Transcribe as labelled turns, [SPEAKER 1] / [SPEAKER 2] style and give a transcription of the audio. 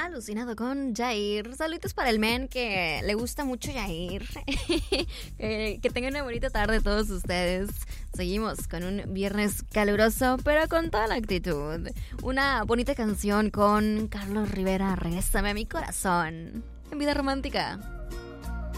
[SPEAKER 1] Alucinado con Jair. Saludos para el men que le gusta mucho Jair. Que tengan una bonita tarde todos ustedes. Seguimos con un viernes caluroso, pero con toda la actitud. Una bonita canción con Carlos Rivera, Regrésame a mi corazón. En vida romántica.